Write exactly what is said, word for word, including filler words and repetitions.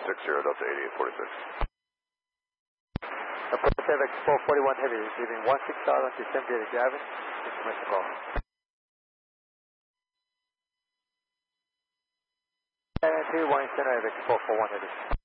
six zero, Delta eighty-eight forty-six. Pacific four forty-one Heavy, receiving one six thousand to San Diego Gavin. Information call. Two one center, Victor four four one Heavy.